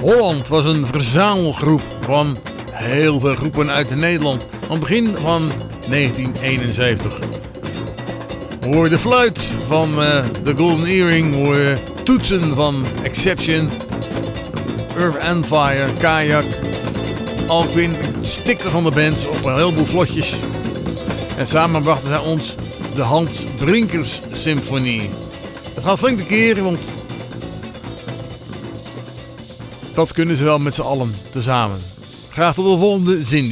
Holland was een verzamelgroep van heel veel groepen uit Nederland. Aan het begin van 1971. We hoorden de fluit van The Golden Earring. We hoorden toetsen van Exception. Earth and Fire, Kayak. Alquin stikte van de band op een heleboel vlotjes. En samen brachten zij ons de Hans Brinkers Symfonie. Dat gaat flink de keer, want dat kunnen ze wel met z'n allen tezamen. Graag tot de volgende zin.